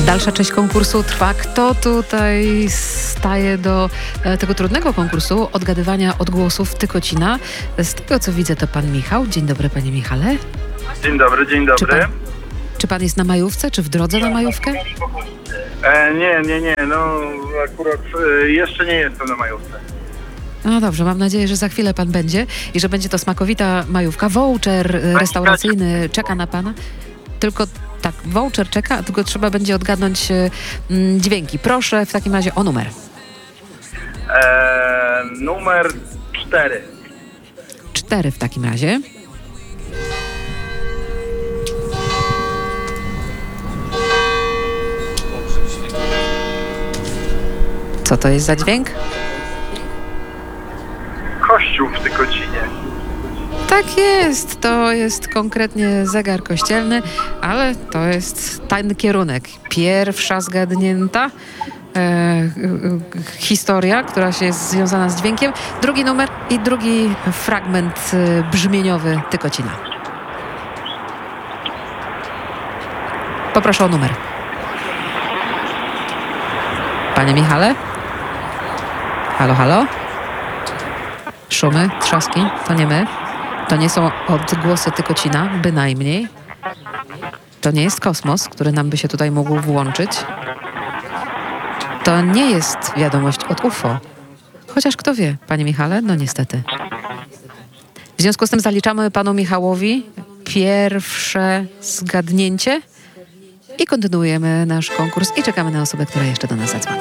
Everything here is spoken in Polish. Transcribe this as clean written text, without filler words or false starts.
Dalsza część konkursu trwa. Kto tutaj staje do tego trudnego konkursu odgadywania odgłosów Tykocina? Z tego, co widzę, to pan Michał. Dzień dobry, panie Michale. Dzień dobry, dzień dobry. Czy pan jest na majówce, czy w drodze na majówkę? Nie, no akurat jeszcze nie jestem na majówce. No dobrze, mam nadzieję, że za chwilę pan będzie i że będzie to smakowita majówka. Voucher restauracyjny czeka na pana. Tylko tak, voucher czeka, tylko trzeba będzie odgadnąć dźwięki. Proszę w takim razie o numer. Numer 4. 4 w takim razie. Co to jest za dźwięk? Kościół w Tykocinie. Tak jest, to jest konkretnie zegar kościelny, ale to jest tajny kierunek. Pierwsza zgadnięta historia, która się jest związana z dźwiękiem. Drugi numer i drugi fragment brzmieniowy Tykocina. Poproszę o numer. Panie Michale? Halo, halo? Szumy, trzaski, to nie my. To nie są odgłosy Tykocina, bynajmniej. To nie jest kosmos, który nam by się tutaj mógł włączyć. To nie jest wiadomość od UFO. Chociaż kto wie, panie Michale? No niestety. W związku z tym zaliczamy panu Michałowi pierwsze zgadnięcie i kontynuujemy nasz konkurs i czekamy na osobę, która jeszcze do nas zadzwoni.